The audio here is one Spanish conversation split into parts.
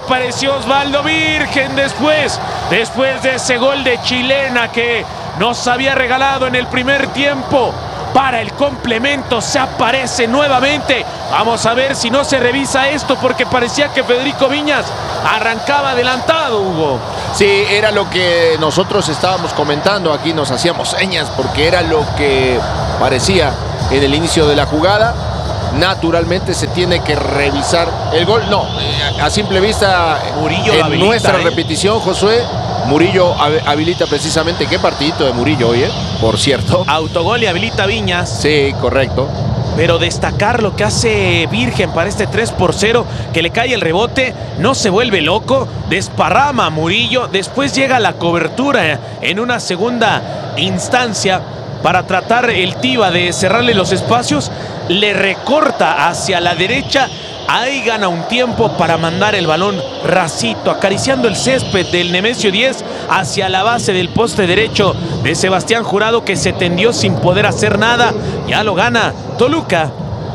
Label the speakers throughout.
Speaker 1: apareció Osvaldo Virgen después de ese gol de chilena que nos había regalado en el primer tiempo. Para el complemento se aparece nuevamente. Vamos a ver si no se revisa esto, porque parecía que Federico Viñas arrancaba adelantado, Hugo.
Speaker 2: Sí, era lo que nosotros estábamos comentando. Aquí nos hacíamos señas porque era lo que parecía en el inicio de la jugada. Naturalmente se tiene que revisar el gol. No, a simple vista,
Speaker 1: Murillo
Speaker 2: en
Speaker 1: habilita,
Speaker 2: nuestra repetición, Josué, Murillo habilita precisamente. Qué partidito de Murillo hoy, por cierto.
Speaker 1: Autogol y habilita Viñas.
Speaker 2: Sí, correcto.
Speaker 1: Pero destacar lo que hace Virgen para este 3-0, que le cae el rebote, no se vuelve loco, desparrama a Murillo, después llega la cobertura en una segunda instancia para tratar el Tiva de cerrarle los espacios, le recorta hacia la derecha, ahí gana un tiempo para mandar el balón racito, acariciando el césped del Nemesio 10 hacia la base del poste derecho de Sebastián Jurado, que se tendió sin poder hacer nada. Ya lo gana Toluca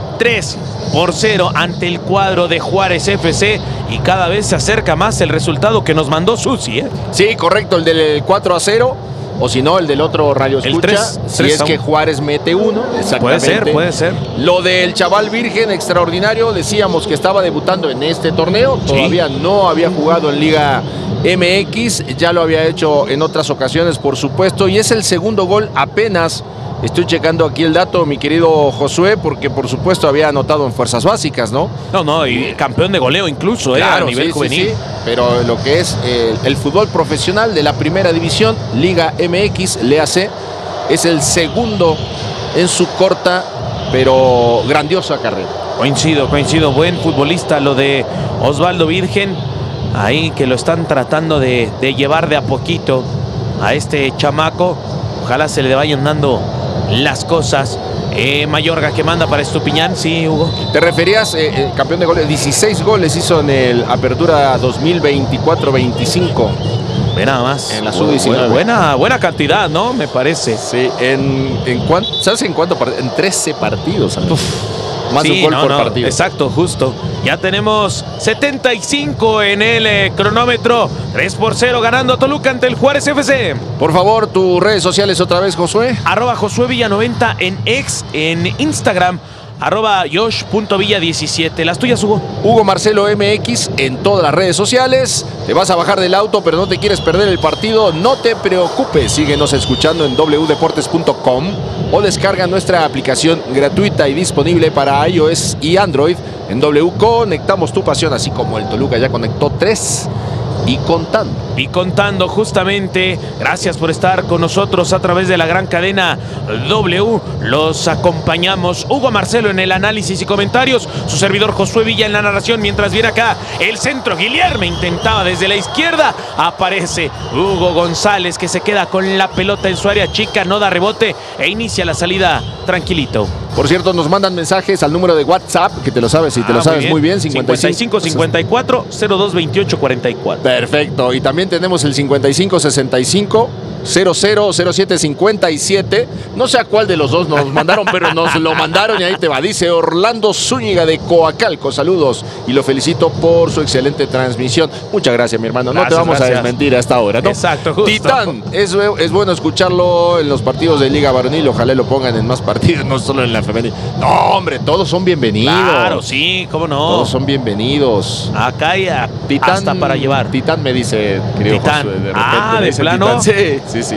Speaker 1: 3-0 ante el cuadro de Juárez FC, y cada vez se acerca más el resultado que nos mandó Susi, ¿eh?
Speaker 2: Sí, correcto, el del 4-0. O si no, el del otro Radio Escucha, si es que Juárez mete uno. Exactamente.
Speaker 1: Puede ser.
Speaker 2: Lo del chaval Virgen, extraordinario. Decíamos que estaba debutando en este torneo.
Speaker 1: Sí.
Speaker 2: Todavía no había jugado en Liga MX. Ya lo había hecho en otras ocasiones, por supuesto. Y es el segundo gol apenas. Estoy checando aquí el dato, mi querido Josué, porque por supuesto había anotado en fuerzas básicas, ¿no?
Speaker 1: No, y campeón de goleo incluso,
Speaker 2: claro,
Speaker 1: a nivel juvenil.
Speaker 2: Sí. Pero lo que es el fútbol profesional de la primera división, Liga MX, léase, es el segundo en su corta pero grandiosa carrera.
Speaker 1: Coincido, buen futbolista lo de Osvaldo Virgen, ahí que lo están tratando de llevar de a poquito a este chamaco. Ojalá se le vayan dando las cosas. Mayorga que manda para Estupiñán, sí, Hugo.
Speaker 2: ¿Te referías, campeón de goles? 16 goles hizo en el Apertura 2024-25.
Speaker 1: Ve nada más.
Speaker 2: En la Sub-19.
Speaker 1: Buena cantidad, ¿no? Me parece.
Speaker 2: Sí, ¿sabes en cuánto? En 13 partidos. Más de un gol por partido.
Speaker 1: Exacto, justo. Ya tenemos 75 en el cronómetro. 3-0 ganando Toluca ante el Juárez FC.
Speaker 2: Por favor, tus redes sociales otra vez, Josué.
Speaker 1: @JosueVilla90 en X, en Instagram. @Josh.Villa17. Las tuyas, Hugo.
Speaker 2: Hugo Marcelo MX en todas las redes sociales. Te vas a bajar del auto, pero no te quieres perder el partido. No te preocupes. Síguenos escuchando en wdeportes.com o descarga nuestra aplicación gratuita y disponible para iOS y Android. En W conectamos tu pasión, así como el Toluca ya conectó 3 y contando.
Speaker 1: Y contando, justamente. Gracias por estar con nosotros a través de la gran cadena W. Los acompañamos Hugo Marcelo en el análisis y comentarios, su servidor Josué Villa en la narración, mientras viene acá el centro. Guillermo intentaba desde la izquierda, aparece Hugo González, que se queda con la pelota en su área chica, no da rebote e inicia la salida tranquilito.
Speaker 2: Por cierto, nos mandan mensajes al número de WhatsApp, que te lo sabes, y te lo sabes muy bien,
Speaker 1: 55 54 02 28 44.
Speaker 2: Perfecto, y también tenemos el 55 65 00 07 57. No sé a cuál de los dos nos mandaron, pero nos lo mandaron y ahí te va. Dice Orlando Zúñiga de Coacalco, saludos y lo felicito por su excelente transmisión. Muchas gracias, mi hermano. No te vamos a desmentir a esta hora, ¿no?
Speaker 1: Exacto, justo.
Speaker 2: Titán, es bueno escucharlo en los partidos de Liga Varonil. Ojalá lo pongan en más partidos, no solo en la femenil. No, hombre, todos son bienvenidos.
Speaker 1: Claro, sí, cómo no.
Speaker 2: Todos son bienvenidos.
Speaker 1: Acá hay
Speaker 2: Titán,
Speaker 1: hasta para llevar.
Speaker 2: Titán me dice, querido
Speaker 1: Titán.
Speaker 2: Josué, de repente.
Speaker 1: ¿De plano?
Speaker 2: Titán. Sí.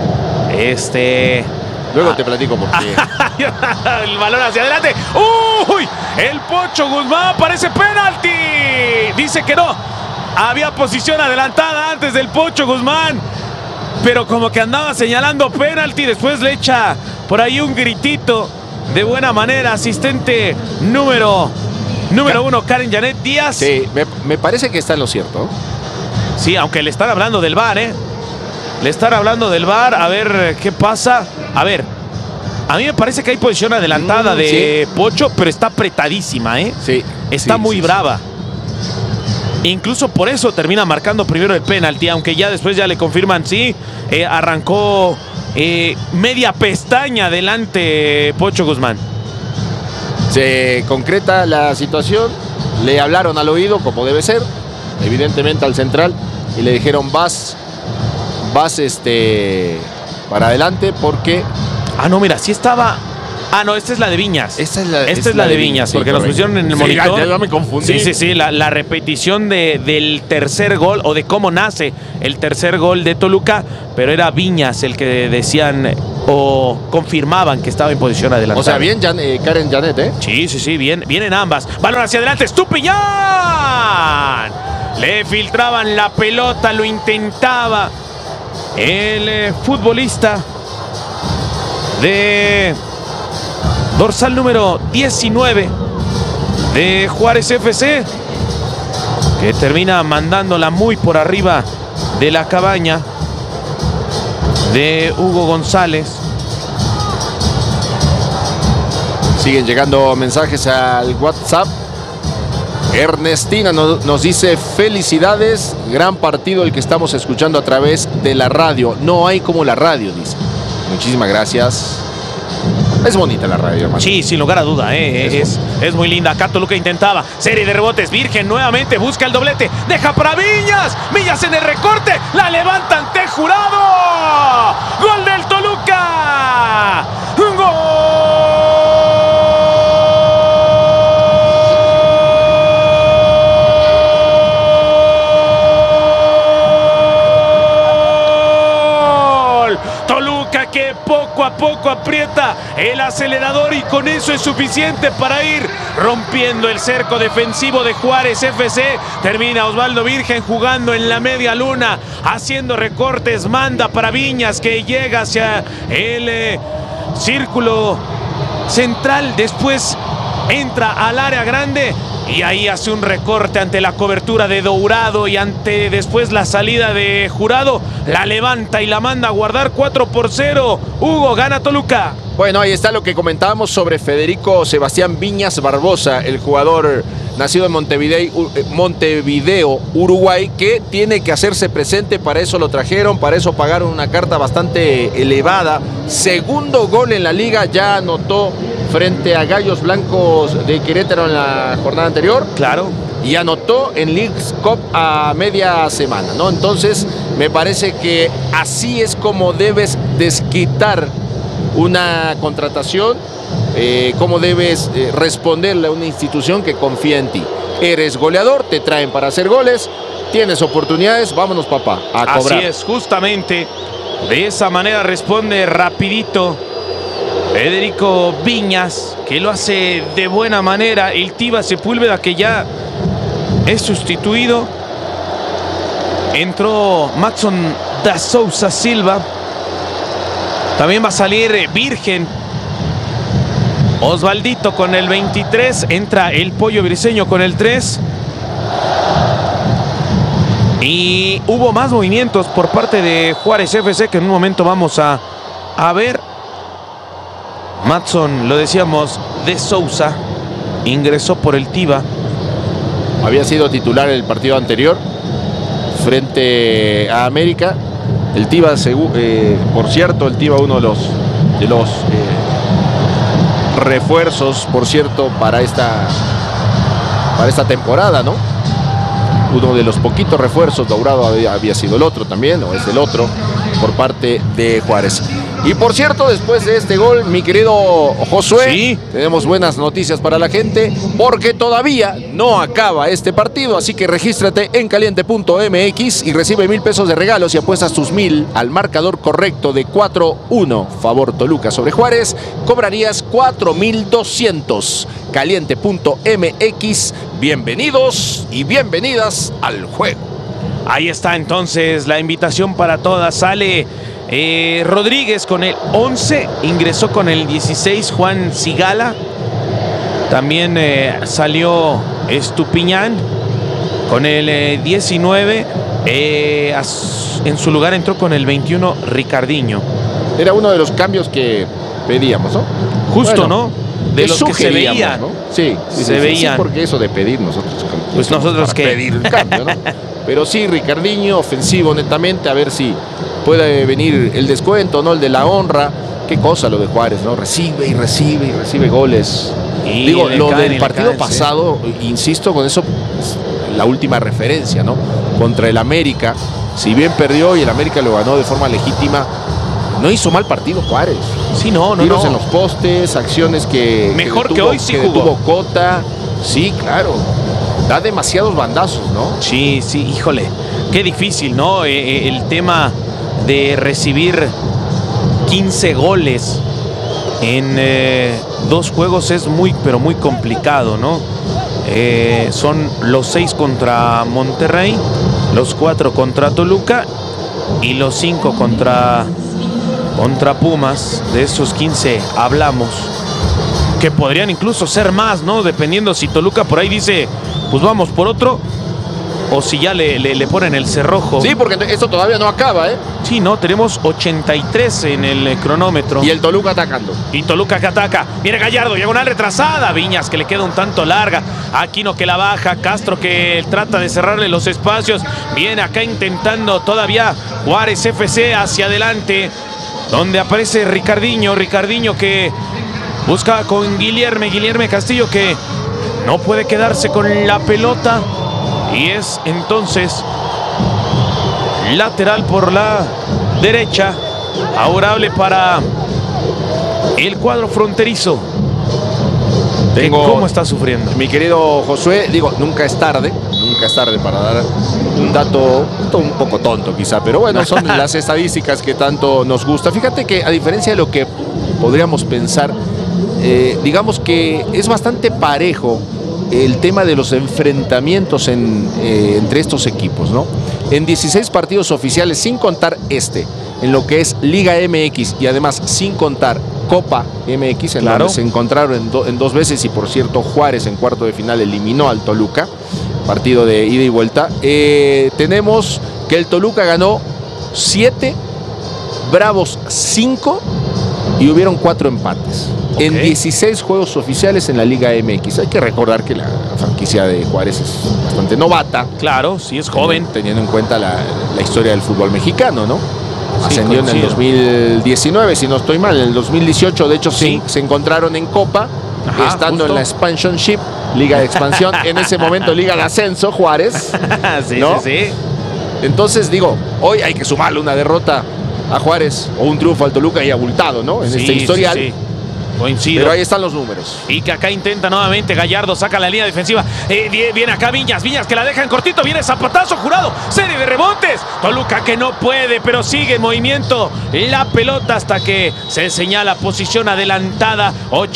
Speaker 2: Luego te platico por qué.
Speaker 1: El balón hacia adelante. ¡Uy! El Pocho Guzmán, parece penalti. Dice que no. Había posición adelantada antes del Pocho Guzmán, pero como que andaba señalando penalti. Después le echa por ahí un gritito de buena manera. Asistente número 1, Karen Janet Díaz.
Speaker 2: Sí, me parece que está en lo cierto.
Speaker 1: Sí, aunque le están hablando del VAR, Le están hablando del VAR, a ver qué pasa. A ver, a mí me parece que hay posición adelantada de Pocho, pero está apretadísima,
Speaker 2: Sí.
Speaker 1: Está muy brava. Incluso por eso termina marcando primero el penalti, aunque ya después ya le confirman, arrancó media pestaña delante Pocho Guzmán.
Speaker 2: Se concreta la situación, le hablaron al oído como debe ser. evidentemente al central y le dijeron vas para adelante porque...
Speaker 1: Ah, no, mira, sí estaba... Ah, no, esta es la de Viñas.
Speaker 2: Esta es la
Speaker 1: de Viñas,
Speaker 2: sí,
Speaker 1: porque nos pusieron en el monitor.
Speaker 2: Ya me confundí.
Speaker 1: Sí, la repetición del tercer gol o de cómo nace el tercer gol de Toluca, pero era Viñas el que decían o confirmaban que estaba en posición adelantada.
Speaker 2: O sea, bien Karen Janet, ¿eh?
Speaker 1: Sí, bien en ambas. Balón hacia adelante, Estupiñán. Le filtraban la pelota, lo intentaba el futbolista de dorsal número 19 de Juárez FC, que termina mandándola muy por arriba de la cabaña de Hugo González.
Speaker 2: Siguen llegando mensajes al WhatsApp. Ernestina nos dice: felicidades, gran partido el que estamos escuchando a través de la radio. No hay como la radio, dice. Muchísimas gracias. Es bonita la radio, hermano.
Speaker 1: Sí, sin lugar a duda, es muy linda. Acá Toluca intentaba serie de rebotes. Virgen nuevamente busca el doblete. Deja para Viñas. Viñas en el recorte. La levanta ante Jurado. Gol del Toluca. Toluca que poco a poco aprieta el acelerador y con eso es suficiente para ir rompiendo el cerco defensivo de Juárez FC. Termina Osvaldo Virgen jugando en la media luna, haciendo recortes, manda para Viñas que llega hacia el círculo central, después entra al área grande y ahí hace un recorte ante la cobertura de Dourado y ante después la salida de Jurado. La levanta y la manda a guardar 4-0. Hugo, gana Toluca.
Speaker 2: Bueno, ahí está lo que comentábamos sobre Federico Sebastián Viñas Barbosa, el jugador nacido en Montevideo, Uruguay, que tiene que hacerse presente. Para eso lo trajeron, para eso pagaron una carta bastante elevada. Segundo gol en la liga, ya anotó frente a Gallos Blancos de Querétaro en la jornada anterior.
Speaker 1: Claro.
Speaker 2: Y anotó en Leagues Cup a media semana, ¿no? Entonces, me parece que así es como debes desquitar una contratación, cómo debes responderle a una institución que confía en ti. Eres goleador, te traen para hacer goles, tienes oportunidades, vámonos, papá, a cobrar.
Speaker 1: Así es, justamente de esa manera responde rapidito Federico Viñas, que lo hace de buena manera. El Tiva Sepúlveda, que ya es sustituido. Entró Matson da Souza Silva. También va a salir Virgen. Osvaldito con el 23. Entra el Pollo Briseño con el 3. Y hubo más movimientos por parte de Juárez FC que en un momento vamos a ver. Matson, lo decíamos, de Souza ingresó por el Tiva.
Speaker 2: Había sido titular en el partido anterior frente a América. El Tiva, por cierto, el Tiva, uno de los refuerzos, por cierto, para esta temporada, ¿no? Uno de los poquitos refuerzos. Dourado había sido el otro también, o es el otro, por parte de Juárez. Y por cierto, después de este gol, mi querido Josué,
Speaker 1: sí,
Speaker 2: tenemos buenas noticias para la gente, porque todavía no acaba este partido, así que regístrate en caliente.mx y recibe 1,000 pesos de regalos si apuestas tus 1,000 al marcador correcto de 4-1 favor Toluca sobre Juárez, cobrarías 4,200. Caliente.mx, bienvenidos y bienvenidas al juego.
Speaker 1: Ahí está entonces la invitación para todas. Sale Rodríguez con el 11, ingresó con el 16 Juan Sigala. También salió Estupiñán con el 19. En su lugar entró con el 21 Ricardinho.
Speaker 2: Era uno de los cambios que pedíamos, ¿no?
Speaker 1: Justo,
Speaker 2: bueno,
Speaker 1: ¿no? De los que se veían,
Speaker 2: ¿no? Sí,
Speaker 1: se veían.
Speaker 2: Sí, porque eso de pedir nosotros.
Speaker 1: Pues nosotros que
Speaker 2: pedir el cambio, ¿no? Pero sí, Ricardinho, ofensivo netamente, a ver si puede venir el descuento, ¿no? El de la honra. Qué cosa lo de Juárez, ¿no? Recibe y recibe y recibe goles.
Speaker 1: Y
Speaker 2: digo, lo
Speaker 1: caen,
Speaker 2: del partido pasado, insisto con eso, la última referencia, ¿no? Contra el América. Si bien perdió y el América lo ganó de forma legítima, no hizo mal partido Juárez.
Speaker 1: Sí, no.
Speaker 2: Tiros en los postes, acciones que
Speaker 1: mejor
Speaker 2: detuvo,
Speaker 1: que hoy sí
Speaker 2: que
Speaker 1: jugó.
Speaker 2: detuvo Cota. Sí, claro. Da demasiados bandazos, ¿no?
Speaker 1: Sí, híjole. Qué difícil, ¿no? El tema de recibir 15 goles en 2 juegos es muy, pero muy complicado, ¿no? Son los 6 contra Monterrey, los 4 contra Toluca y los 5 contra Pumas. De esos 15 hablamos, que podrían incluso ser más, ¿no? Dependiendo si Toluca por ahí dice, pues vamos por otro, o si ya le ponen el cerrojo.
Speaker 2: Sí, porque esto todavía no acaba, ¿eh?
Speaker 1: Sí, no, tenemos 83 en el cronómetro.
Speaker 2: Y el Toluca atacando.
Speaker 1: Y Toluca que ataca. Viene Gallardo, diagonal retrasada. Viñas que le queda un tanto larga. Aquino que la baja. Castro que trata de cerrarle los espacios. Viene acá intentando todavía Juárez FC hacia adelante. Donde aparece Ricardinho. Ricardinho que busca con Guilherme Castillo, que no puede quedarse con la pelota. Y es entonces lateral por la derecha, favorable para el cuadro fronterizo. ¿Cómo está sufriendo?
Speaker 2: Mi querido Josué, digo, nunca es tarde para dar un dato un poco tonto quizá, pero bueno, son las estadísticas que tanto nos gusta. Fíjate que a diferencia de lo que podríamos pensar, digamos que es bastante parejo el tema de los enfrentamientos entre estos equipos, ¿no? En 16 partidos oficiales, sin contar en lo que es Liga MX y además sin contar Copa MX, en donde se encontraron en 2 veces, y por cierto Juárez en cuarto de final eliminó al Toluca, partido de ida y vuelta. Tenemos que el Toluca ganó 7, Bravos 5 y hubieron 4 empates. En 16 juegos oficiales en la Liga MX. Hay que recordar que la franquicia de Juárez es bastante novata.
Speaker 1: Claro, sí, es joven.
Speaker 2: Teniendo en cuenta la historia del fútbol mexicano, ¿no?
Speaker 1: Sí,
Speaker 2: ascendió en el 2019, si no estoy mal. En el 2018, de hecho, sí se encontraron en Copa, estando justo en la Expansion Ship, Liga de Expansión. En ese momento, Liga de Ascenso, Juárez. ¿No?
Speaker 1: Sí.
Speaker 2: Entonces, digo, hoy hay que sumarle una derrota a Juárez o un triunfo al Toluca y abultado, ¿no? En este historial.
Speaker 1: Sí. Coincido.
Speaker 2: Pero ahí están los números.
Speaker 1: Y que acá intenta nuevamente Gallardo, saca la línea defensiva. Viene acá Viñas que la deja en cortito. Viene zapatazo, Jurado. Serie de rebotes. Toluca que no puede, pero sigue en movimiento la pelota hasta que se señala posición adelantada.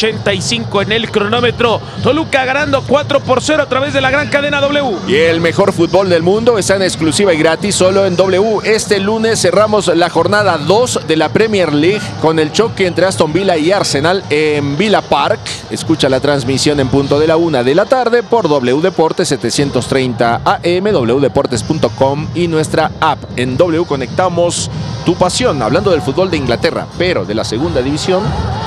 Speaker 1: 85 en el cronómetro. Toluca ganando 4-0 a través de la gran cadena W.
Speaker 2: Y el mejor fútbol del mundo está en exclusiva y gratis solo en W. Este lunes cerramos la jornada 2 de la Premier League con el choque entre Aston Villa y Arsenal en Villa Park. Escucha la transmisión en punto de la 1 de la tarde por W Deportes 730 AM, wdeportes.com y nuestra app. En W conectamos tu pasión. Hablando del fútbol de Inglaterra, pero de la segunda división,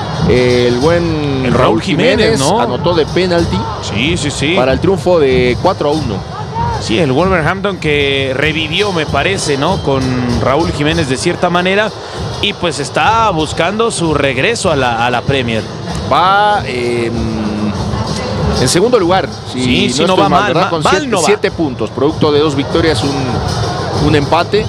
Speaker 2: el buen Raúl Jiménez, ¿no? Anotó de penalti para el triunfo de 4-1.
Speaker 1: Sí, el Wolverhampton que revivió, me parece, ¿no? Con Raúl Jiménez de cierta manera. Y pues está buscando su regreso a la Premier.
Speaker 2: Va en segundo lugar.
Speaker 1: Si no va mal,
Speaker 2: ¿verdad? Con 7 puntos, producto de 2 victorias, un empate.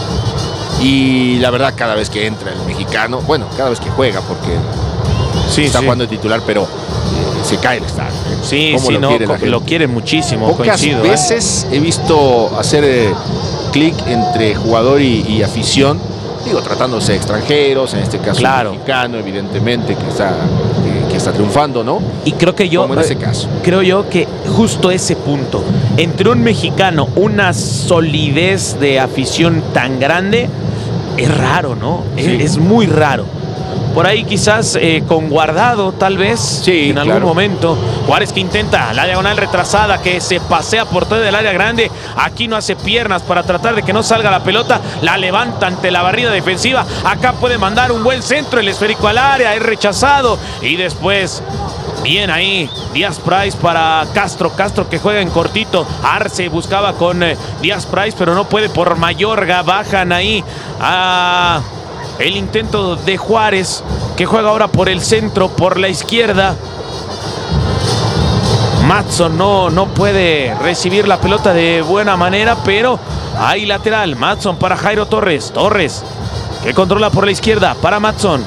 Speaker 2: Y la verdad, cada vez que entra el mexicano, bueno, cada vez que juega, porque está jugando de titular, pero se cae el estadio.
Speaker 1: Sí, lo quiere muchísimo.
Speaker 2: Pocas veces he visto hacer clic entre jugador y afición. Digo, tratándose de extranjeros, en este caso mexicano, evidentemente, que está triunfando, ¿no?
Speaker 1: Y creo que
Speaker 2: como en ese caso.
Speaker 1: Creo yo que justo ese punto, entre un mexicano, una solidez de afición tan grande, es raro, ¿no? Sí. Es muy raro. Por ahí quizás con Guardado, tal vez, en algún momento. Juárez que intenta la diagonal retrasada, que se pasea por todo el área grande. Aquí no hace piernas para tratar de que no salga la pelota. La levanta ante la barrida defensiva. Acá puede mandar un buen centro, el esférico al área, es rechazado. Y después, bien ahí, Díaz Price para Castro. Castro que juega en cortito. Arce buscaba con Díaz Price, pero no puede por Mayorga. Bajan ahí a el intento de Juárez, que juega ahora por el centro, por la izquierda. Madson no puede recibir la pelota de buena manera, pero hay lateral. Madson para Jairo Torres. Torres, que controla por la izquierda para Madson.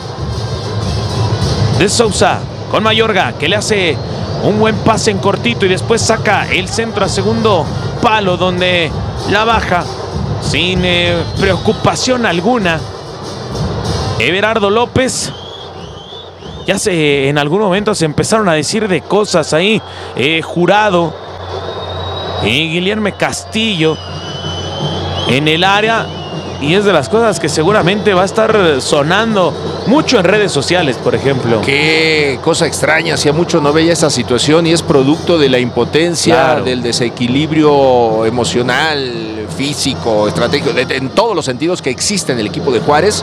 Speaker 1: De Sousa con Mayorga, que le hace un buen pase en cortito y después saca el centro a segundo palo, donde la baja sin preocupación alguna Everardo López. Ya en algún momento se empezaron a decir de cosas ahí. Jurado y Guilherme Castillo en el área. Y es de las cosas que seguramente va a estar sonando mucho en redes sociales, por ejemplo.
Speaker 2: Qué cosa extraña, hacía mucho no veía esa situación y es producto de la impotencia, claro, del desequilibrio emocional, físico, estratégico, en todos los sentidos que existe en el equipo de Juárez.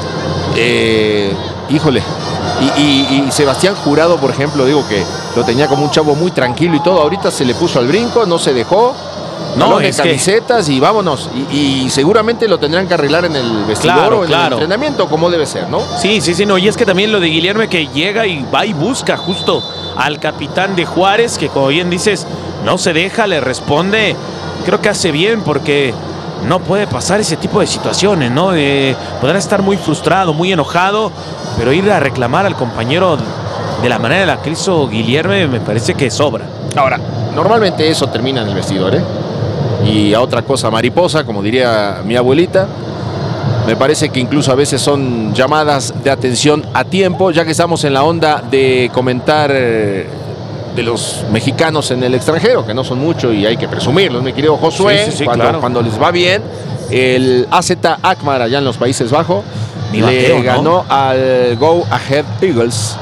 Speaker 2: Híjole. Y Sebastián Jurado, por ejemplo, digo que lo tenía como un chavo muy tranquilo y todo. Ahorita se le puso al brinco, no se dejó. No, de camisetas y vámonos. Y seguramente lo tendrán que arreglar en el vestidor, claro, o en el entrenamiento, como debe ser, ¿no?
Speaker 1: Sí, no. Y es que también lo de Guilherme, que llega y va y busca justo al capitán de Juárez, que como bien dices, no se deja, le responde. Creo que hace bien, porque no puede pasar ese tipo de situaciones, ¿no? Podrá estar muy frustrado, muy enojado, pero ir a reclamar al compañero de la manera en la que hizo Guilherme me parece que sobra.
Speaker 2: Ahora, normalmente eso termina en el vestidor, ¿eh? Y a otra cosa mariposa, como diría mi abuelita. Me parece que incluso a veces son llamadas de atención a tiempo, ya que estamos en la onda de comentar de los mexicanos en el extranjero, que no son muchos y hay que presumirlos, mi querido Josué.
Speaker 1: Sí,
Speaker 2: cuando les va bien. El AZ Alkmaar allá en los Países Bajos le ganó al Go Ahead Eagles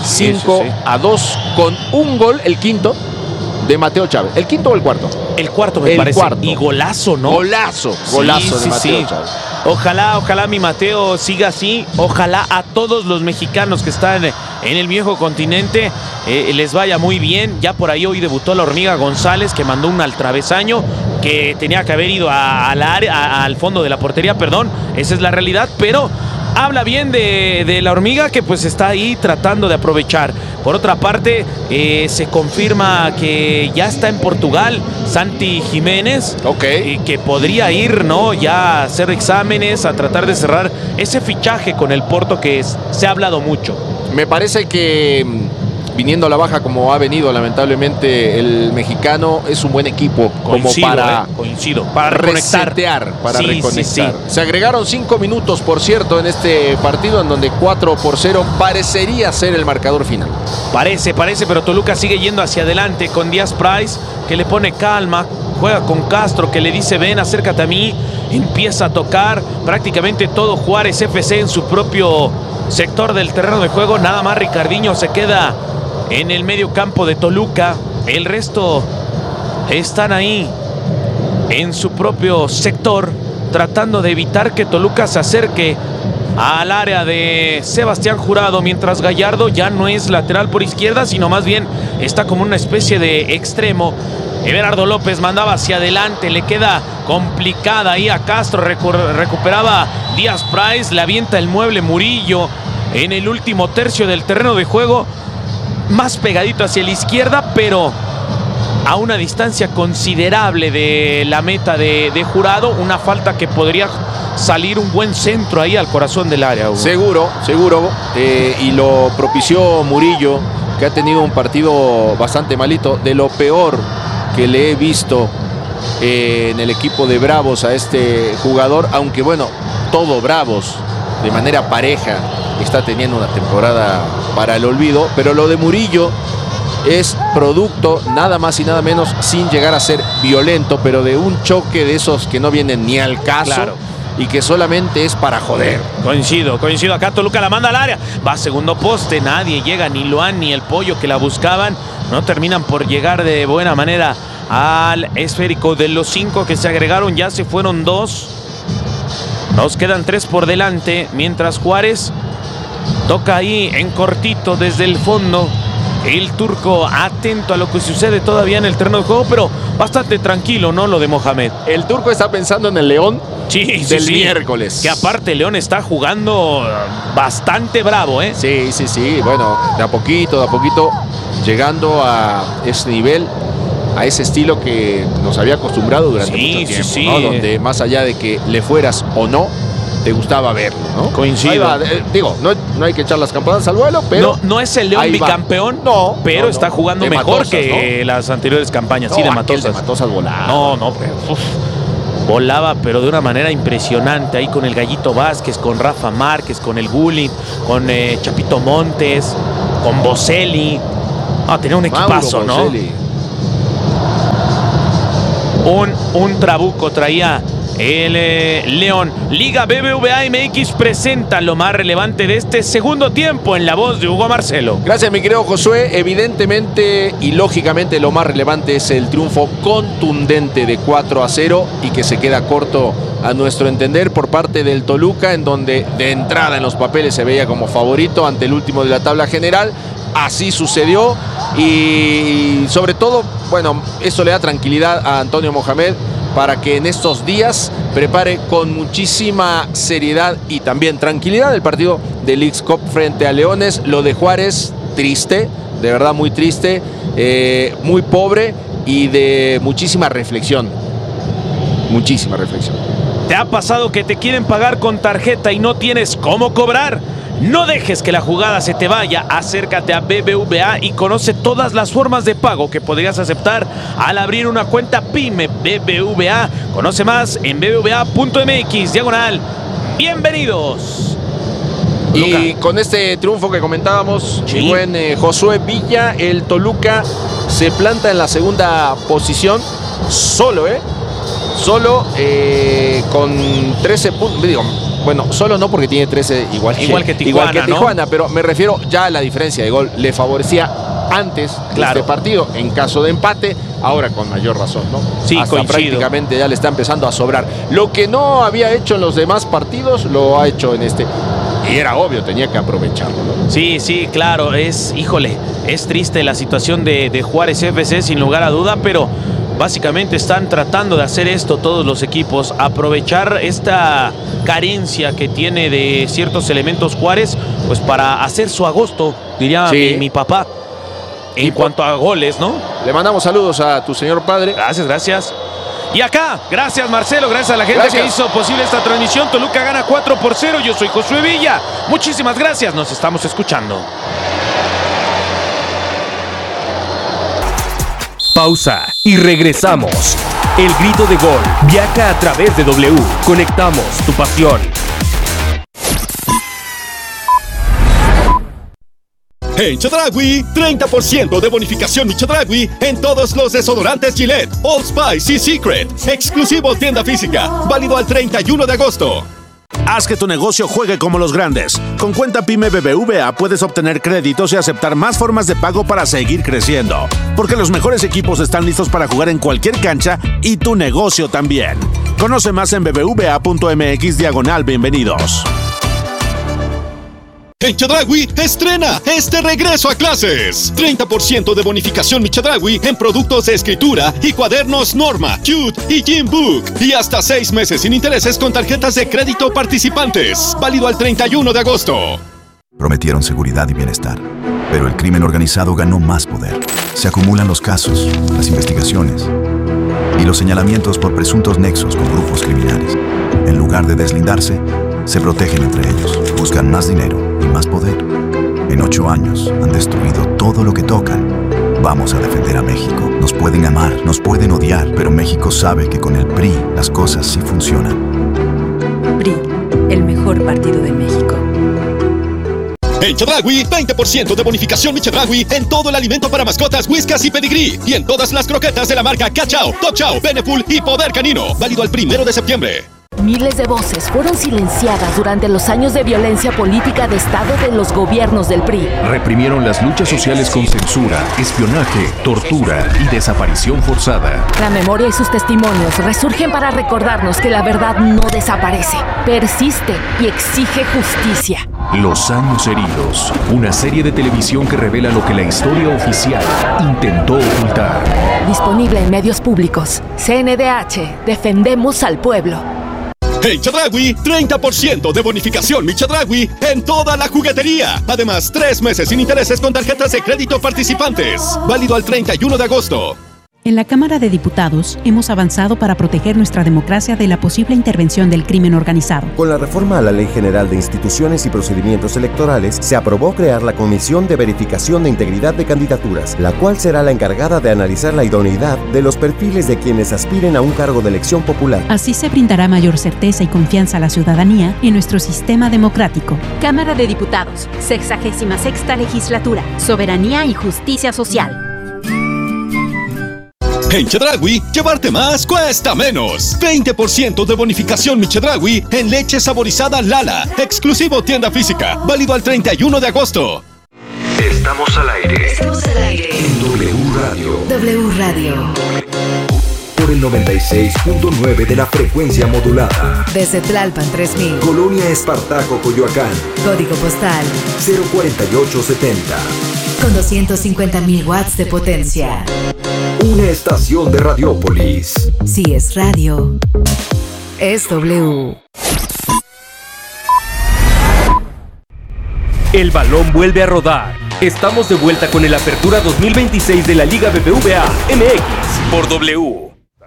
Speaker 2: 5-2 con un gol, el quinto, de Mateo Chávez. ¿El quinto o el cuarto?
Speaker 1: El cuarto me parece. Y golazo, ¿no?
Speaker 2: Golazo de Mateo Chávez.
Speaker 1: Ojalá mi Mateo siga así. Ojalá a todos los mexicanos que están en el viejo continente les vaya muy bien. Ya por ahí hoy debutó la Hormiga González, que mandó un al travesaño, que tenía que haber ido al fondo de la portería, perdón. Esa es la realidad, pero habla bien de la Hormiga, que pues está ahí tratando de aprovechar. Por otra parte, se confirma que ya está en Portugal Santi Jiménez, que podría ir, ¿no?, ya a hacer exámenes, a tratar de cerrar ese fichaje con el Porto, que se ha hablado mucho.
Speaker 2: Me parece que viniendo a la baja como ha venido lamentablemente el mexicano, es un buen equipo
Speaker 1: coincido, para
Speaker 2: reconectar.
Speaker 1: Sí.
Speaker 2: Se agregaron 5 minutos, por cierto, en este partido, en donde 4-0 parecería ser el marcador final.
Speaker 1: Parece, pero Toluca sigue yendo hacia adelante con Díaz Price, que le pone calma, juega con Castro, que le dice ven, acércate a mí, empieza a tocar prácticamente todo Juárez FC en su propio sector del terreno de juego. Nada más Ricardinho se queda en el medio campo de Toluca. El resto están ahí en su propio sector, tratando de evitar que Toluca se acerque al área de Sebastián Jurado, mientras Gallardo ya no es lateral por izquierda, sino más bien está como una especie de extremo. Everardo López mandaba hacia adelante, le queda complicada ahí a Castro, recuperaba Díaz Price, le avienta el mueble Murillo en el último tercio del terreno de juego, más pegadito hacia la izquierda, pero a una distancia considerable de la meta de Jurado. Una falta que podría salir un buen centro ahí al corazón del área, Hugo.
Speaker 2: Seguro. Y lo propició Murillo, que ha tenido un partido bastante malito, de lo peor que le he visto en el equipo de Bravos a este jugador, aunque bueno, todo Bravos de manera pareja está teniendo una temporada para el olvido, pero lo de Murillo es producto nada más y nada menos, sin llegar a ser violento, pero de un choque de esos que no vienen ni al caso.
Speaker 1: Claro.
Speaker 2: Y que solamente es para joder.
Speaker 1: Coincido. Acá Toluca la manda al área. Va a segundo poste. Nadie llega, ni Luan ni el Pollo, que la buscaban. No terminan por llegar de buena manera al esférico. De los 5 que se agregaron, ya se fueron 2. Nos quedan 3 por delante. Mientras Juárez toca ahí en cortito desde el fondo. El turco atento a lo que sucede todavía en el terreno de juego, pero bastante tranquilo, ¿no? Lo de Mohamed.
Speaker 2: El turco está pensando en el León del miércoles.
Speaker 1: Que aparte León está jugando bastante bravo, ¿eh?
Speaker 2: Sí. Bueno, de a poquito. llegando a ese nivel, a ese estilo que nos había acostumbrado durante mucho tiempo, ¿no? Donde más allá de que le fueras o no, te gustaba verlo, ¿no?
Speaker 1: Coincido.
Speaker 2: Digo, no hay que echar las campanas al vuelo, pero...
Speaker 1: No es el León bicampeón, pero está jugando mejor que las anteriores campañas. Sí, de Matosas.
Speaker 2: De Matosas volaba.
Speaker 1: No, pero... volaba, pero de una manera impresionante, ahí con el Gallito Vázquez, con Rafa Márquez, con el Gullit, con Chapito Montes, con Boselli. Tenía un equipazo, ¿no? Un trabuco traía el León. Liga BBVA MX presenta lo más relevante de este segundo tiempo en la voz de Hugo Marcelo.
Speaker 2: Gracias, mi querido Josué. Evidentemente y lógicamente lo más relevante es el triunfo contundente de 4-0 y que se queda corto a nuestro entender por parte del Toluca, en donde de entrada en los papeles se veía como favorito ante el último de la tabla general. Así sucedió y sobre todo, bueno, eso le da tranquilidad a Antonio Mohamed para que en estos días prepare con muchísima seriedad y también tranquilidad el partido de Leagues Cup frente a Leones. Lo de Juárez, triste, de verdad muy triste, muy pobre y de muchísima reflexión. Muchísima reflexión.
Speaker 1: ¿Te ha pasado que te quieren pagar con tarjeta y no tienes cómo cobrar? No dejes que la jugada se te vaya. Acércate a BBVA y conoce todas las formas de pago que podrías aceptar al abrir una cuenta PYME BBVA. Conoce más en bbva.mx/. Bienvenidos.
Speaker 2: Y con este triunfo que comentábamos, sí, buen Josué Villa, el Toluca se planta en la segunda posición solo, con 13 puntos. Digo, bueno, solo no porque tiene 13 igual que Tijuana, ¿no? Pero me refiero ya a la diferencia de gol. Le favorecía antes de este partido en caso de empate, ahora con mayor razón, ¿no?
Speaker 1: Sí,
Speaker 2: hasta prácticamente ya le está empezando a sobrar. Lo que no había hecho en los demás partidos, lo ha hecho en este. Y era obvio, tenía que aprovecharlo, ¿no?
Speaker 1: Sí, claro, es triste la situación de Juárez FC, sin lugar a duda, pero básicamente están tratando de hacer esto todos los equipos, aprovechar esta carencia que tiene de ciertos elementos Juárez, pues para hacer su agosto, diría mi papá, en cuanto a goles, ¿no?
Speaker 2: Le mandamos saludos a tu señor padre.
Speaker 1: Gracias. Y acá, gracias Marcelo, gracias a la gente que hizo posible esta transmisión. Toluca gana 4-0, yo soy Josué Villa. Muchísimas gracias, nos estamos escuchando.
Speaker 3: Pausa y regresamos. El grito de gol viaja a través de W. Conectamos tu pasión.
Speaker 4: En Chedraui, 30% de bonificación Mi Chedraui en todos los desodorantes Gillette, Old Spice y Secret. Exclusivo tienda física, válido al 31 de agosto.
Speaker 5: Haz que tu negocio juegue como los grandes. Con cuenta PYME BBVA puedes obtener créditos y aceptar más formas de pago para seguir creciendo. Porque los mejores equipos están listos para jugar en cualquier cancha y tu negocio también. Conoce más en bbva.mx/bienvenidos.
Speaker 4: En Chedraui, estrena este regreso a clases. 30% de bonificación Mi Chedraui en productos de escritura y cuadernos Norma, Cute y Gym Book. Y hasta 6 meses sin intereses con tarjetas de crédito participantes. Válido al 31 de agosto.
Speaker 6: Prometieron seguridad y bienestar, pero el crimen organizado ganó más poder. Se acumulan los casos, las investigaciones y los señalamientos por presuntos nexos con grupos criminales. En lugar de deslindarse, se protegen entre ellos, buscan más dinero y más poder. En 8 años han destruido todo lo que tocan. Vamos a defender a México. Nos pueden amar, nos pueden odiar, pero México sabe que con el PRI las cosas sí funcionan.
Speaker 7: PRI, el mejor partido de México.
Speaker 4: En Chedraui, 20% de bonificación Mi Chedraui en todo el alimento para mascotas Whiskas y Pedigree. Y en todas las croquetas de la marca Cachao, Top Chow, Beneful y Poder Canino. Válido al 1 de septiembre.
Speaker 7: Miles de voces fueron silenciadas durante los años de violencia política de Estado de los gobiernos del PRI.
Speaker 3: Reprimieron las luchas sociales con censura, espionaje, tortura y desaparición forzada.
Speaker 7: La memoria y sus testimonios resurgen para recordarnos que la verdad no desaparece, persiste y exige justicia.
Speaker 3: Los años heridos, una serie de televisión que revela lo que la historia oficial intentó ocultar.
Speaker 7: Disponible en medios públicos. CNDH, defendemos al pueblo.
Speaker 4: En Chedraui, 30% de bonificación Mi Chedraui en toda la juguetería. Además, 3 meses sin intereses con tarjetas de crédito participantes. Válido al 31 de agosto.
Speaker 8: En la Cámara de Diputados hemos avanzado para proteger nuestra democracia de la posible intervención del crimen organizado.
Speaker 9: Con la reforma a la Ley General de Instituciones y Procedimientos Electorales, se aprobó crear la Comisión de Verificación de Integridad de Candidaturas, la cual será la encargada de analizar la idoneidad de los perfiles de quienes aspiren a un cargo de elección popular.
Speaker 8: Así se brindará mayor certeza y confianza a la ciudadanía en nuestro sistema democrático.
Speaker 7: Cámara de Diputados, 66ª Legislatura, Soberanía y Justicia Social.
Speaker 4: En Chedraui, llevarte más cuesta menos. 20% de bonificación Mi Chedraui en leche saborizada Lala. Exclusivo tienda física. Válido al 31 de agosto.
Speaker 3: Estamos al aire.
Speaker 7: Estamos al aire.
Speaker 3: En W Radio.
Speaker 7: W Radio.
Speaker 3: Por el 96.9 de la frecuencia modulada.
Speaker 7: Desde Tlalpan 3000.
Speaker 3: Colonia Espartaco, Coyoacán.
Speaker 7: Código postal
Speaker 3: 04870.
Speaker 7: con 250.000 watts de potencia.
Speaker 3: Una estación de Radiópolis.
Speaker 7: Si es radio, es W.
Speaker 3: El balón vuelve a rodar. Estamos de vuelta con el Apertura 2026 de la Liga BBVA MX por W.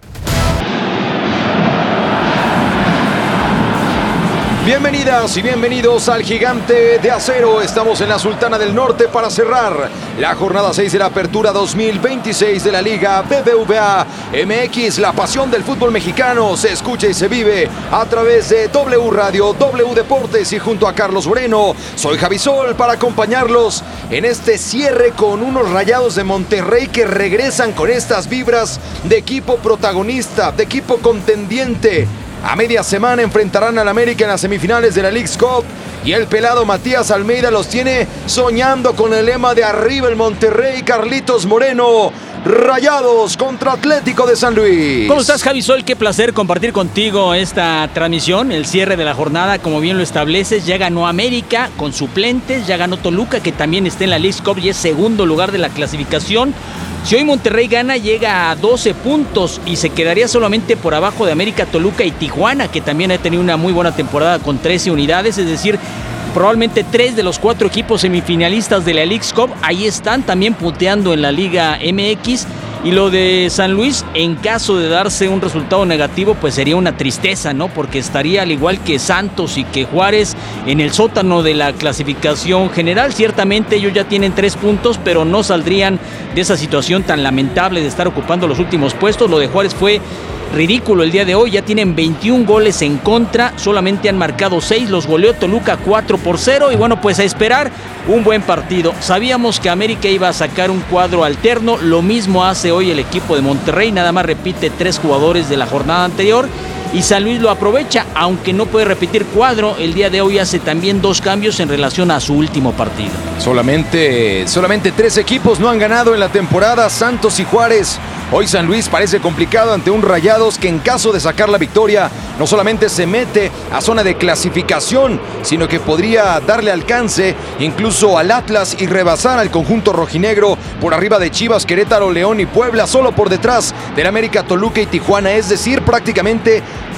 Speaker 2: Bienvenidas y bienvenidos al Gigante de Acero. Estamos en la Sultana del Norte para cerrar la jornada 6 de la Apertura 2026 de la Liga BBVA MX. La pasión del fútbol mexicano se escucha y se vive a través de W Radio, W Deportes, y junto a Carlos Moreno, soy Javi Sol para acompañarlos en este cierre con unos Rayados de Monterrey que regresan con estas vibras de equipo protagonista, de equipo contendiente. A media semana enfrentarán al América en las semifinales de la Leagues Cup y el pelado Matías Almeida los tiene soñando con el lema de arriba el Monterrey. Carlitos Moreno, Rayados contra Atlético de San Luis.
Speaker 10: ¿Cómo estás, Javi Sol? Qué placer compartir contigo esta transmisión, el cierre de la jornada, como bien lo estableces. Ya ganó América con suplentes, ya ganó Toluca, que también está en la Leagues Cup y es segundo lugar de la clasificación. Si hoy Monterrey gana, llega a 12 puntos y se quedaría solamente por abajo de América, Toluca y Tijuana, que también ha tenido una muy buena temporada con 13 unidades, es decir, probablemente 3 de los 4 equipos semifinalistas de la Leagues Cup ahí están también puteando en la Liga MX. Y lo de San Luis, en caso de darse un resultado negativo, pues sería una tristeza, ¿no? Porque estaría al igual que Santos y que Juárez en el sótano de la clasificación general. Ciertamente ellos ya tienen 3 puntos, pero no saldrían de esa situación tan lamentable de estar ocupando los últimos puestos. Lo de Juárez fue ridículo el día de hoy, ya tienen 21 goles en contra, solamente han marcado 6, los goleó Toluca 4-0 y bueno, pues a esperar un buen partido. Sabíamos que América iba a sacar un cuadro alterno, lo mismo hace hoy el equipo de Monterrey, nada más repite 3 jugadores de la jornada anterior y San Luis lo aprovecha, aunque no puede repetir cuadro, el día de hoy hace también 2 cambios en relación a su último partido.
Speaker 2: Solamente 3 equipos no han ganado en la temporada, Santos y Juárez. Hoy San Luis parece complicado ante un Rayados que en caso de sacar la victoria no solamente se mete a zona de clasificación, sino que podría darle alcance incluso al Atlas y rebasar al conjunto rojinegro por arriba de Chivas, Querétaro, León y Puebla, solo por detrás del América, Toluca y Tijuana, es decir, prácticamente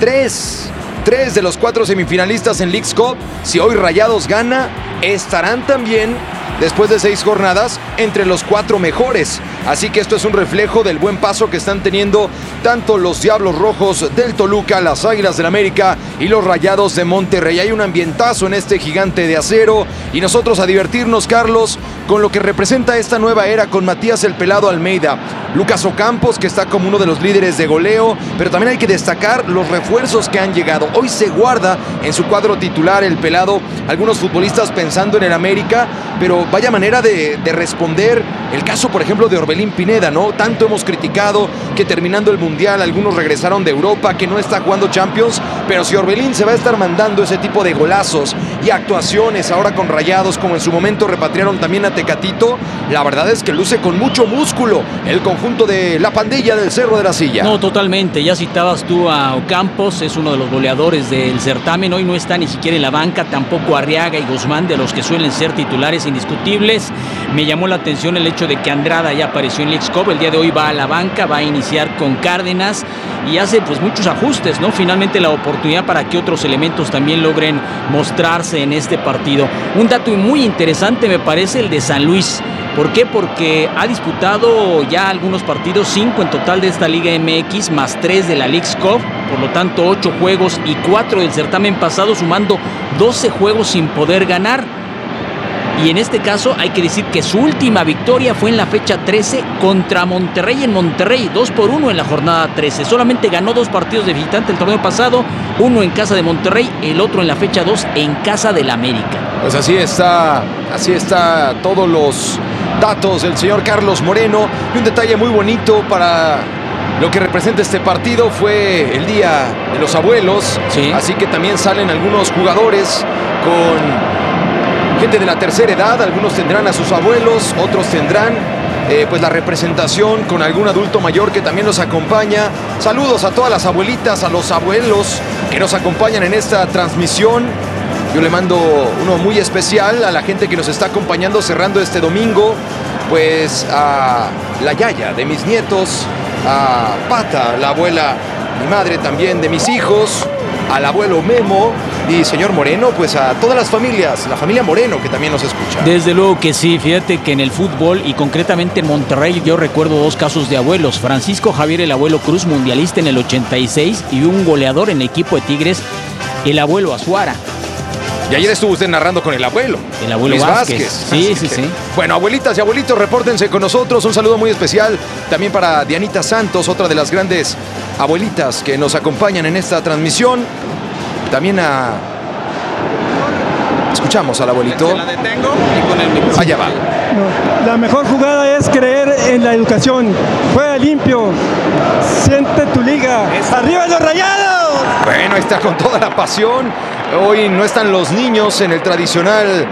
Speaker 2: 3 de los 4 semifinalistas en Leagues Cup. Si hoy Rayados gana, estarán también, después de 6 jornadas, entre los 4 mejores. Así que esto es un reflejo del buen paso que están teniendo tanto los Diablos Rojos del Toluca, las Águilas del América y los Rayados de Monterrey. Hay un ambientazo en este Gigante de Acero y nosotros a divertirnos, Carlos, con lo que representa esta nueva era con Matías el Pelado Almeida, Lucas Ocampos, que está como uno de los líderes de goleo, pero también hay que destacar los refuerzos que han llegado. Hoy se guarda en su cuadro titular el Pelado, algunos futbolistas pensando en el América, pero vaya manera de responder. El caso, por ejemplo, de Orbelín Pineda, ¿no? Tanto hemos criticado que terminando el Mundial algunos regresaron de Europa, que no está jugando Champions, pero si Orbelín se va a estar mandando ese tipo de golazos y actuaciones ahora con Rayados, como en su momento repatriaron también a Tecatito, la verdad es que luce con mucho músculo el conjunto de la pandilla del Cerro de la Silla.
Speaker 10: No, totalmente, ya citabas tú a Ocampos, es uno de los goleadores del certamen, hoy no está ni siquiera en la banca, tampoco Arriaga y Guzmán, de los que suelen ser titulares indiscutibles. Me llamó la atención el hecho de que Andrada ya apareció en Leagues Cup, el día de hoy va a la banca, va a iniciar con Cárdenas y hace pues muchos ajustes, ¿no? Finalmente la oportunidad para que otros elementos también logren mostrarse en este partido. Un dato muy interesante me parece el de San Luis. ¿Por qué? Porque ha disputado ya algunos partidos, 5 en total de esta Liga MX, más 3 de la Leagues Cup, por lo tanto 8 juegos y 4 del certamen pasado, sumando 12 juegos sin poder ganar. Y en este caso hay que decir que su última victoria fue en la fecha 13 contra Monterrey en Monterrey, 2-1 en la jornada 13. Solamente ganó 2 partidos de visitante el torneo pasado, uno en casa de Monterrey, el otro en la fecha 2 en casa del América.
Speaker 2: Pues así está todos los datos del señor Carlos Moreno. Y un detalle muy bonito para lo que representa este partido fue el Día de los Abuelos.
Speaker 10: Sí.
Speaker 2: Así que también salen algunos jugadores con gente de la tercera edad. Algunos tendrán a sus abuelos, otros tendrán pues la representación con algún adulto mayor que también los acompaña. Saludos a todas las abuelitas, a los abuelos que nos acompañan en esta transmisión. Yo le mando uno muy especial a la gente que nos está acompañando cerrando este domingo, pues a la yaya de mis nietos, a Pata, la abuela, mi madre también de mis hijos, al abuelo Memo y señor Moreno, pues a todas las familias, la familia Moreno que también nos escucha.
Speaker 10: Desde luego que sí, fíjate que en el fútbol y concretamente en Monterrey yo recuerdo 2 casos de abuelos. Francisco Javier el abuelo Cruz, mundialista en el 86, y un goleador en el equipo de Tigres, el abuelo Azuara.
Speaker 2: Y ayer estuvo usted narrando con el abuelo.
Speaker 10: El abuelo
Speaker 2: Luis
Speaker 10: Vázquez. Sí.
Speaker 2: Bueno, abuelitas y abuelitos, repórtense con nosotros. Un saludo muy especial también para Dianita Santos, otra de las grandes abuelitas que nos acompañan en esta transmisión. También escuchamos al abuelito.
Speaker 11: Se la detengo y con el micrófono.
Speaker 2: Allá va.
Speaker 12: No, la mejor jugada es creer en la educación. Juega limpio. Siente tu liga. ¡Arriba los Rayados!
Speaker 2: Bueno, ahí está con toda la pasión. Hoy no están los niños en el tradicional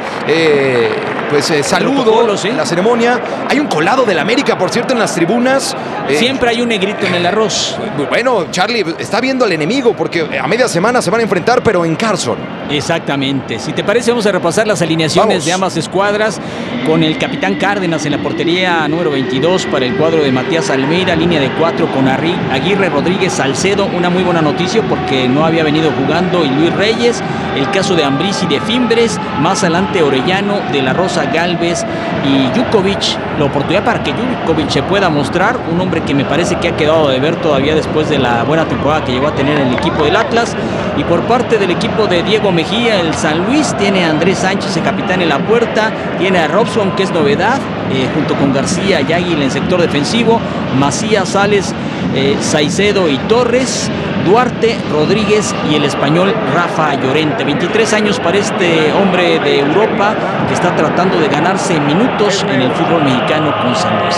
Speaker 2: saludo,
Speaker 10: ¿sí?
Speaker 2: En la ceremonia. Hay un colado del América, por cierto, en las tribunas.
Speaker 10: Siempre hay un negrito en el arroz.
Speaker 2: Bueno, Charlie, está viendo al enemigo porque a media semana se van a enfrentar, pero en Carson.
Speaker 10: Exactamente. Si te parece, vamos a repasar las alineaciones de ambas escuadras, con el capitán Cárdenas en la portería número 22 para el cuadro de Matías Almeida, línea de 4 con Aguirre, Rodríguez, Salcedo. Una muy buena noticia porque no había venido jugando y Luis Reyes. El caso de Ambriz y de Fimbres, más adelante Orellano, De la Rosa, Galvez y Jukovic. La oportunidad para que Jukovic se pueda mostrar, un hombre que me parece que ha quedado de ver todavía después de la buena temporada que llegó a tener en el equipo del Atlas. Y por parte del equipo de Diego Mejía, el San Luis tiene a Andrés Sánchez, el capitán, en la puerta, tiene a Robson, que es novedad, junto con García y Águila en sector defensivo, Macías, Sales, Saicedo y Torres, Duarte, Rodríguez y el español Rafa Llorente. 23 años para este hombre de Europa que está tratando de ganarse minutos en el fútbol mexicano con San Luis.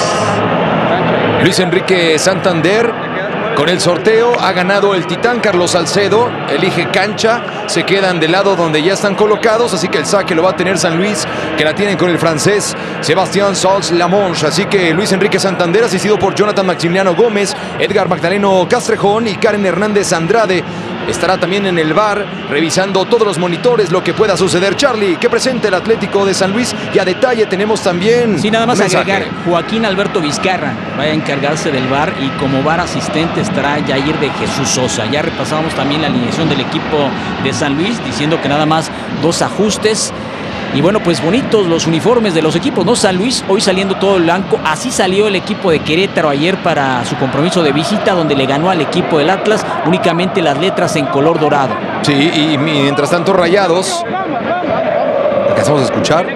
Speaker 2: Luis Enrique Santander, con el sorteo, ha ganado el titán Carlos Salcedo, elige cancha, se quedan del lado donde ya están colocados, así que el saque lo va a tener San Luis, que la tienen con el francés Sebastián Sals-Lamonche. Así que Luis Enrique Santander, asistido por Jonathan Maximiliano Gómez, Edgar Magdaleno Castrejón y Karen Hernández Andrade. Estará también en el VAR revisando todos los monitores lo que pueda suceder. Charlie, que presente el Atlético de San Luis, y a detalle tenemos también...
Speaker 10: Sí, nada más agregar, Joaquín Alberto Vizcarra va a encargarse del VAR y como VAR asistente estará Jair de Jesús Sosa. Ya repasamos también la alineación del equipo de San Luis, diciendo que nada más 2 ajustes. Y bueno, pues bonitos los uniformes de los equipos, ¿no? San Luis hoy saliendo todo blanco. Así salió el equipo de Querétaro ayer para su compromiso de visita, donde le ganó al equipo del Atlas, únicamente las letras en color dorado.
Speaker 2: Sí, y mientras tanto Rayados, alcanzamos a escuchar.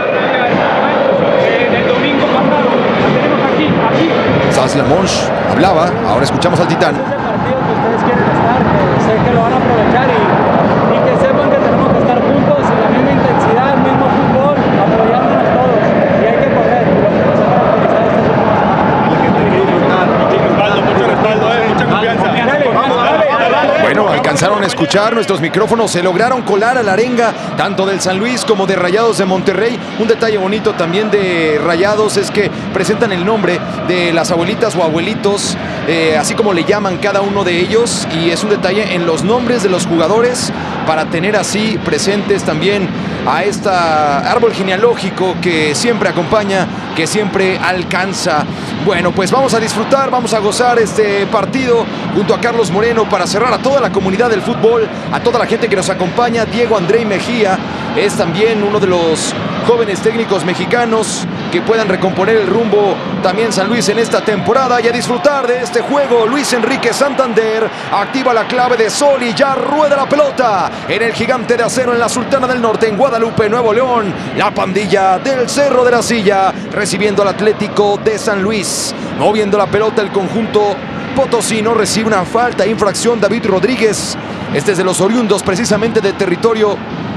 Speaker 2: Sals-Lamonche hablaba, ahora escuchamos al titán.
Speaker 12: Ustedes quieren estar, sé que lo van a aprovechar y que sepan que tenemos que estar juntos en la misma intensidad, el mismo fútbol, apoyándonos todos, y hay que correr, lo que nos ha caracterizado esta última semana.
Speaker 11: Mucho respaldo, mucha confianza.
Speaker 2: Bueno, alcanzaron a escuchar, nuestros micrófonos se lograron colar a la arenga, tanto del San Luis como de Rayados de Monterrey. Un detalle bonito también de Rayados es que presentan el nombre de las abuelitas o abuelitos así como le llaman cada uno de ellos, y es un detalle en los nombres de los jugadores para tener así presentes también a este árbol genealógico que siempre acompaña, que siempre alcanza. Bueno, pues vamos a disfrutar, vamos a gozar este partido junto a Carlos Moreno para cerrar a toda la comunidad del fútbol, a toda la gente que nos acompaña. Diego André Mejía es también uno de los jóvenes técnicos mexicanos que puedan recomponer el rumbo también San Luis en esta temporada, y a disfrutar de este juego. Luis Enrique Santander activa la clave de sol y ya rueda la pelota en el Gigante de Acero en la Sultana del Norte, en Guadalupe, Nuevo León. La pandilla del Cerro de la Silla recibiendo al Atlético de San Luis. Moviendo la pelota el conjunto potosino, recibe una falta, infracción David Rodríguez. Este es de los oriundos precisamente de territorio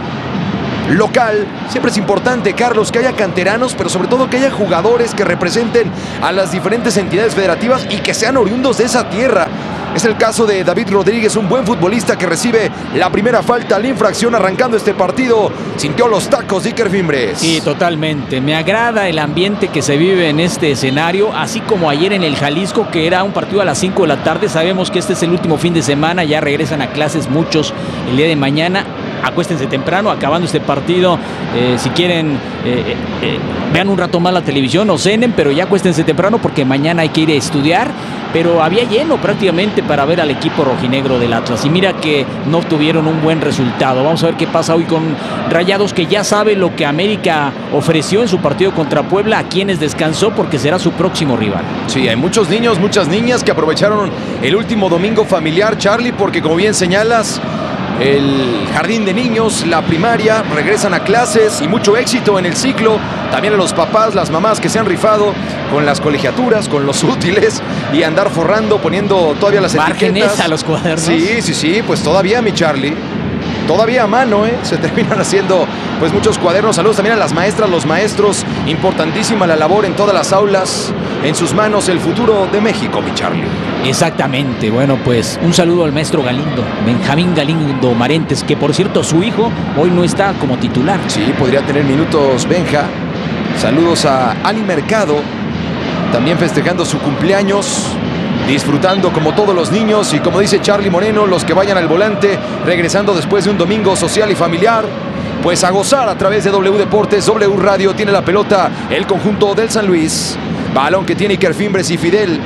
Speaker 2: local. Siempre es importante, Carlos, que haya canteranos, pero sobre todo que haya jugadores que representen a las diferentes entidades federativas y que sean oriundos de esa tierra. Es el caso de David Rodríguez, un buen futbolista que recibe la primera falta, la infracción arrancando este partido. Sintió los tacos Iker Fimbres.
Speaker 10: Sí, totalmente. Me agrada el ambiente que se vive en este escenario, así como ayer en el Jalisco, que era un partido a las 5 de la tarde. Sabemos que este es el último fin de semana, ya regresan a clases muchos el día de mañana. Acuéstense temprano, acabando este partido. Si quieren, vean un rato más la televisión o cenen, pero ya acuéstense temprano porque mañana hay que ir a estudiar. Pero había lleno prácticamente para ver al equipo rojinegro del Atlas. Y mira que no tuvieron un buen resultado. Vamos a ver qué pasa hoy con Rayados, que ya sabe lo que América ofreció en su partido contra Puebla, a quienes descansó porque será su próximo rival.
Speaker 2: Sí, hay muchos niños, muchas niñas que aprovecharon el último domingo familiar, Charlie, porque como bien señalas, el jardín de niños, la primaria, regresan a clases y mucho éxito en el ciclo. También a los papás, las mamás que se han rifado con las colegiaturas, con los útiles y andar forrando, poniendo todavía las
Speaker 10: márgenes
Speaker 2: etiquetas
Speaker 10: a los cuadernos.
Speaker 2: Sí, pues todavía, mi Charlie. Todavía a mano, se terminan haciendo pues muchos cuadernos. Saludos también a las maestras, los maestros. Importantísima la labor en todas las aulas. En sus manos el futuro de México, mi Charlie.
Speaker 10: Exactamente. Bueno, pues un saludo al maestro Galindo, Benjamín Galindo Marentes, que por cierto su hijo hoy no está como titular.
Speaker 2: Sí, podría tener minutos Benja. Saludos a Ali Mercado, también festejando su cumpleaños, disfrutando como todos los niños, y como dice Charlie Moreno, los que vayan al volante, regresando después de un domingo social y familiar, pues a gozar a través de W Deportes, W Radio. Tiene la pelota el conjunto del San Luis, balón que tiene Iker Fimbres y Fidel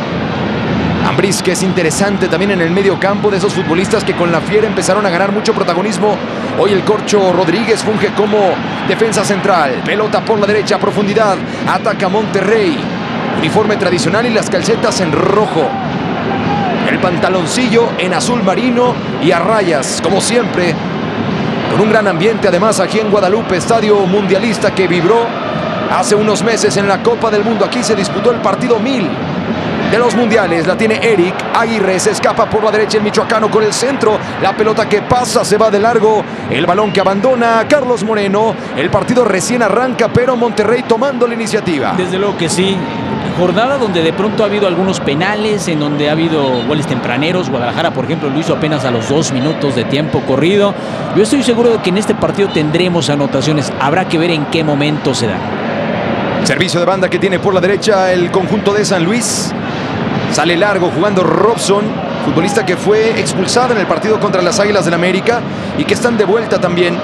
Speaker 2: Ambriz, que es interesante también en el medio campo, de esos futbolistas que con la Fiera empezaron a ganar mucho protagonismo. Hoy el Corcho Rodríguez funge como defensa central, pelota por la derecha, profundidad, ataca Monterrey. Uniforme tradicional y las calcetas en rojo. El pantaloncillo en azul marino y a rayas, como siempre. Con un gran ambiente además aquí en Guadalupe, estadio mundialista que vibró hace unos meses en la Copa del Mundo. Aquí se disputó el partido 1000 de los mundiales. La tiene Eric Aguirre, se escapa por la derecha el michoacano con el centro. La pelota que pasa, se va de largo. El balón que abandona Carlos Moreno. El partido recién arranca, pero Monterrey tomando la iniciativa.
Speaker 10: Desde luego que sí. Jornada donde de pronto ha habido algunos penales, en donde ha habido goles tempraneros. Guadalajara, por ejemplo, lo hizo apenas a los 2 minutos de tiempo corrido. Yo estoy seguro de que en este partido tendremos anotaciones. Habrá que ver en qué momento se dan.
Speaker 2: Servicio de banda que tiene por la derecha el conjunto de San Luis. Sale largo jugando Robson, futbolista que fue expulsado en el partido contra las Águilas del América y que están de vuelta también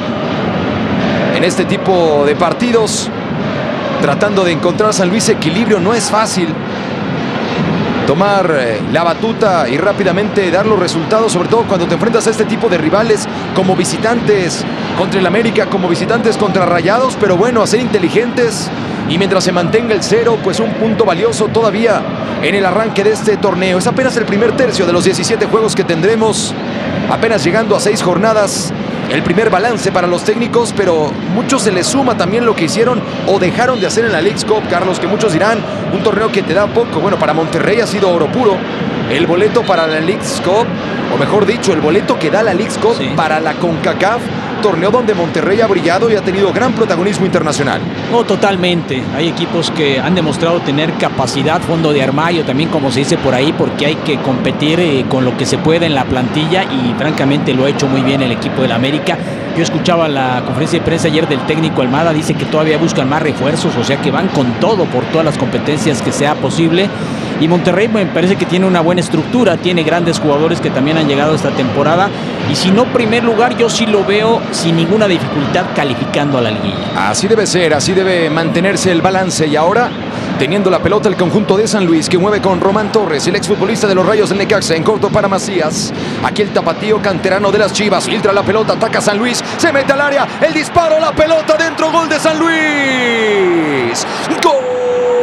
Speaker 2: en este tipo de partidos, tratando de encontrar a San Luis equilibrio. No es fácil tomar la batuta y rápidamente dar los resultados, sobre todo cuando te enfrentas a este tipo de rivales como visitantes contra el América, como visitantes contra Rayados. Pero bueno, a ser inteligentes y mientras se mantenga el 0, pues un punto valioso todavía en el arranque de este torneo. Es apenas el primer tercio de los 17 juegos que tendremos, apenas llegando a 6 jornadas. El primer balance para los técnicos, pero mucho se les suma también lo que hicieron o dejaron de hacer en la Leagues Cup, Carlos, que muchos dirán, un torneo que te da poco. Bueno, para Monterrey ha sido oro puro. El boleto para la Leagues Cup, o mejor dicho, el boleto que da la Leagues Cup para la CONCACAF, torneo donde Monterrey ha brillado y ha tenido gran protagonismo internacional.
Speaker 10: No, totalmente. Hay equipos que han demostrado tener capacidad, fondo de armario, también como se dice por ahí, porque hay que competir con lo que se puede en la plantilla, y francamente lo ha hecho muy bien el equipo del América. Yo escuchaba la conferencia de prensa ayer del técnico Almada, dice que todavía buscan más refuerzos, o sea que van con todo por todas las competencias que sea posible. Y Monterrey me parece que tiene una buena estructura, tiene grandes jugadores que también han llegado esta temporada. Y si no primer lugar, yo sí lo veo sin ninguna dificultad calificando a la liguilla.
Speaker 2: Así debe ser, así debe mantenerse el balance. Y ahora, teniendo la pelota el conjunto de San Luis, que mueve con Román Torres, el exfutbolista de los Rayos del Necaxa, en corto para Macías. Aquí el tapatío canterano de las Chivas, filtra la pelota, ataca a San Luis, se mete al área, el disparo, la pelota dentro, gol de San Luis. ¡Gol!